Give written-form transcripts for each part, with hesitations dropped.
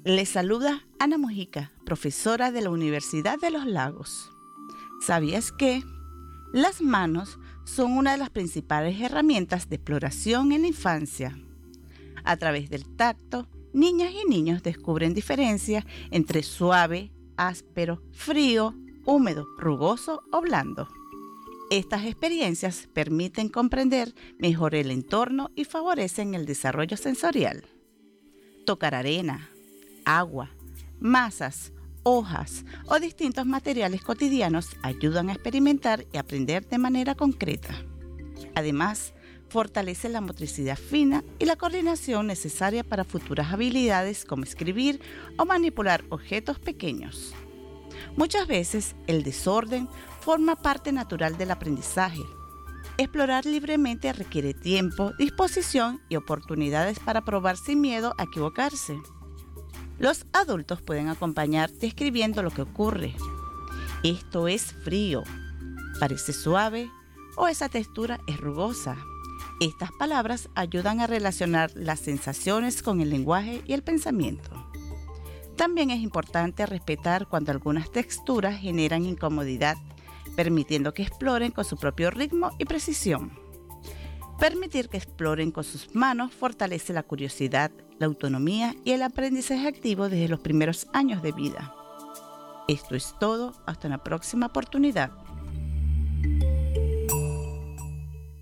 Les saluda Ana Mojica, profesora de la Universidad de los Lagos. ¿Sabías que las manos son una de las principales herramientas de exploración en la infancia? A través del tacto, niñas y niños descubren diferencias entre suave, áspero, frío, húmedo, rugoso o blando. Estas experiencias permiten comprender mejor el entorno y favorecen el desarrollo sensorial. Tocar arena, agua, masas, hojas o distintos materiales cotidianos ayudan a experimentar y aprender de manera concreta. Además, fortalece la motricidad fina y la coordinación necesaria para futuras habilidades como escribir o manipular objetos pequeños. Muchas veces, el desorden forma parte natural del aprendizaje. Explorar libremente requiere tiempo, disposición y oportunidades para probar sin miedo a equivocarse. Los adultos pueden acompañarte escribiendo lo que ocurre. Esto es frío, parece suave o esa textura es rugosa. Estas palabras ayudan a relacionar las sensaciones con el lenguaje y el pensamiento. También es importante respetar cuando algunas texturas generan incomodidad, permitiendo que exploren con su propio ritmo y precisión. Permitir que exploren con sus manos fortalece la curiosidad, la autonomía y el aprendizaje activo desde los primeros años de vida. Esto es todo, hasta una próxima oportunidad.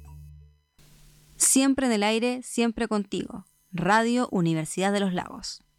Siempre en el aire, siempre contigo. Radio Universidad de los Lagos.